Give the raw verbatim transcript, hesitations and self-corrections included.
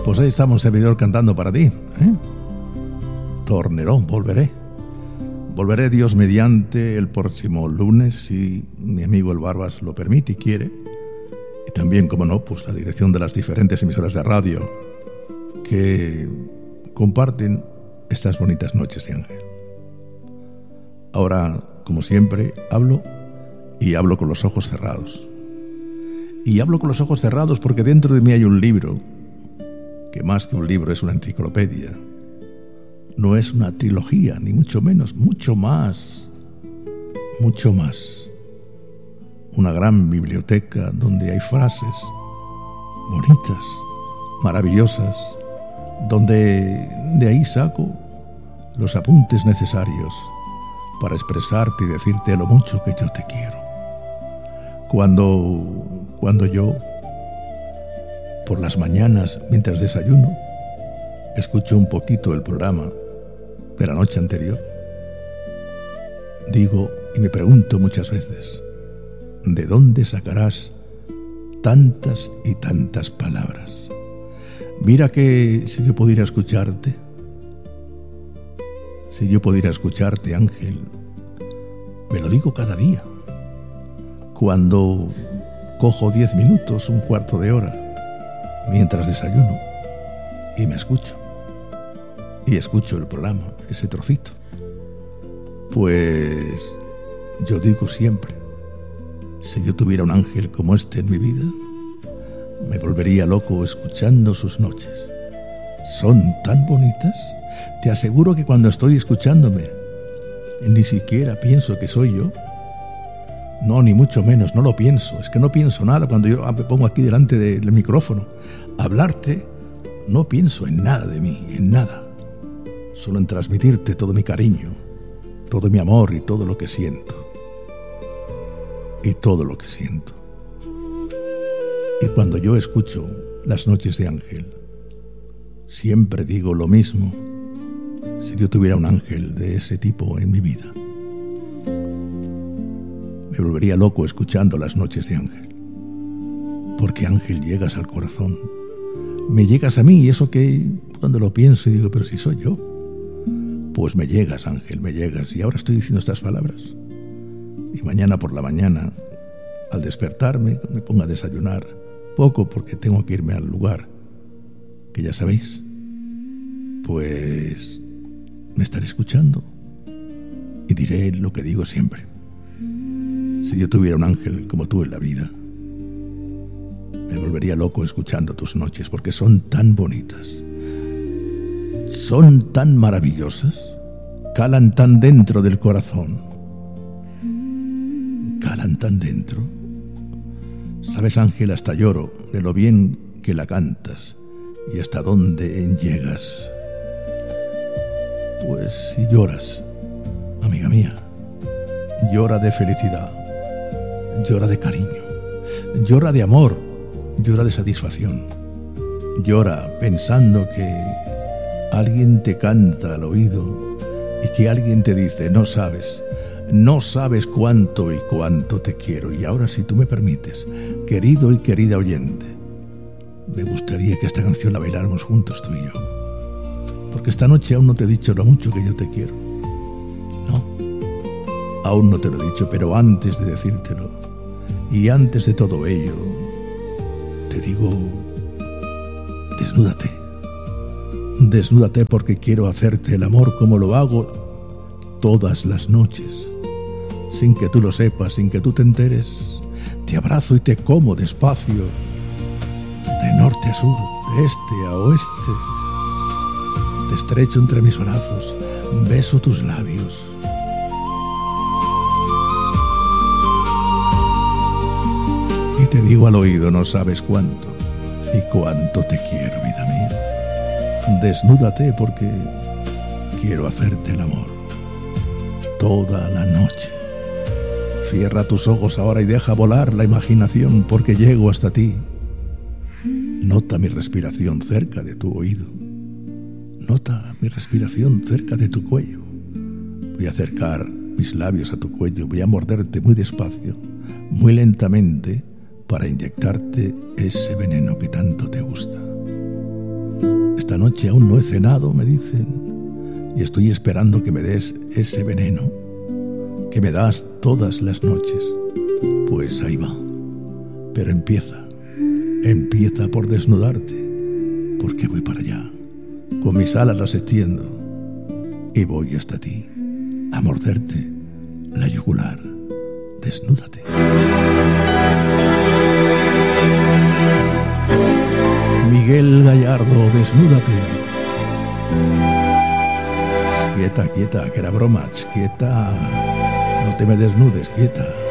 Pues ahí está un servidor cantando para ti, ¿eh? Torneró, volveré. Volveré, Dios mediante, el próximo lunes, si mi amigo el Barbas lo permite y quiere. Y también, como no, pues la dirección de las diferentes emisoras de radio que comparten estas bonitas noches de Ángel. Ahora, como siempre, hablo y hablo con los ojos cerrados. Y hablo con los ojos cerrados porque dentro de mí hay un libro, que más que un libro es una enciclopedia. No es una trilogía, ni mucho menos, mucho más, mucho más. Una gran biblioteca donde hay frases bonitas, maravillosas, donde de ahí saco los apuntes necesarios para expresarte y decirte lo mucho que yo te quiero. Cuando, cuando yo, por las mañanas, mientras desayuno, escucho un poquito el programa de la noche anterior, digo y me pregunto muchas veces, ¿de dónde sacarás tantas y tantas palabras? Mira que si yo pudiera escucharte, si yo pudiera escucharte, Ángel, me lo digo cada día, cuando cojo diez minutos, un cuarto de hora, mientras desayuno, y me escucho, y escucho el programa, ese trocito, pues yo digo siempre, si yo tuviera un ángel como este en mi vida, me volvería loco escuchando sus noches. Son tan bonitas, te aseguro que cuando estoy escuchándome, ni siquiera pienso que soy yo. No, ni mucho menos, no lo pienso. Es que no pienso nada cuando yo me pongo aquí delante del micrófono a hablarte. No pienso en nada de mí, en nada. Solo en transmitirte todo mi cariño, todo mi amor y todo lo que siento. Y todo lo que siento. Y cuando yo escucho las noches de Ángel, siempre digo lo mismo si yo tuviera un ángel de ese tipo en mi vida. Me volvería loco escuchando las noches de Ángel. Porque Ángel, llegas al corazón. Me llegas a mí, y eso que cuando lo pienso y digo, pero si soy yo. Pues me llegas, Ángel, me llegas. Y ahora estoy diciendo estas palabras. Y mañana por la mañana, al despertarme, me pongo a desayunar. Poco porque tengo que irme al lugar, que ya sabéis. Pues me estaré escuchando y diré lo que digo siempre. Si yo tuviera un ángel como tú en la vida, me volvería loco escuchando tus noches, porque son tan bonitas, son tan maravillosas, calan tan dentro del corazón, calan tan dentro. Sabes, Ángel, hasta lloro de lo bien que la cantas y hasta dónde llegas. Pues si lloras, amiga mía, llora de felicidad, llora de cariño, llora de amor, llora de satisfacción, llora pensando que alguien te canta al oído y que alguien te dice, no sabes, no sabes cuánto y cuánto te quiero. Y ahora, si tú me permites, querido y querida oyente, me gustaría que esta canción la bailáramos juntos tú y yo. Porque esta noche aún no te he dicho lo mucho que yo te quiero. No, aún no te lo he dicho, pero antes de decírtelo y antes de todo ello, te digo, desnúdate. Desnúdate porque quiero hacerte el amor como lo hago todas las noches. Sin que tú lo sepas, sin que tú te enteres, te abrazo y te como despacio, de norte a sur, de este a oeste. Te estrecho entre mis brazos, beso tus labios. Y te digo al oído, no sabes cuánto y cuánto te quiero, vida mía. Desnúdate porque quiero hacerte el amor toda la noche. Cierra tus ojos ahora y deja volar la imaginación, porque llego hasta ti. Nota mi respiración cerca de tu oído. Nota mi respiración cerca de tu cuello. Voy a acercar mis labios a tu cuello. Voy a morderte muy despacio, muy lentamente, para inyectarte ese veneno que tanto te gusta. esta noche aún no he cenado, me dicen, y estoy esperando que me des ese veneno que me das todas las noches. Pues ahí va, pero empieza, empieza por desnudarte, porque voy para allá, con mis alas las extiendo, y voy hasta ti, a morderte la yugular. Desnúdate. Miguel Gallardo, desnúdate. Quieta, quieta, que era broma, quieta. No te me desnudes, quieta.